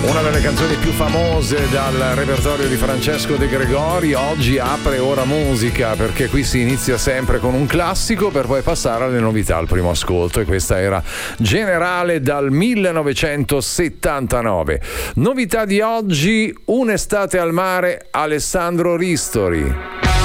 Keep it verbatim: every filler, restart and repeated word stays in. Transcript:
Una delle canzoni più famose dal repertorio di Francesco De Gregori oggi apre Ora Musica, perché qui si inizia sempre con un classico per poi passare alle novità al primo ascolto, e questa era Generale dal millenovecentosettantanove. Novità di oggi: Un'estate al mare, Alessandro Ristori.